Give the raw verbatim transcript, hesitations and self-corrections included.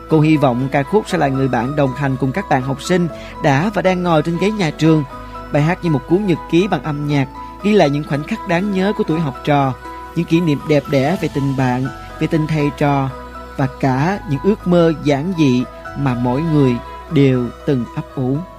Cô hy vọng ca khúc sẽ là người bạn đồng hành cùng các bạn học sinh đã và đang ngồi trên ghế nhà trường. Bài hát như một cuốn nhật ký bằng âm nhạc, ghi lại những khoảnh khắc đáng nhớ của tuổi học trò, những kỷ niệm đẹp đẽ về tình bạn, về tình thầy trò và cả những ước mơ giản dị mà mỗi người đều từng ấp ủ.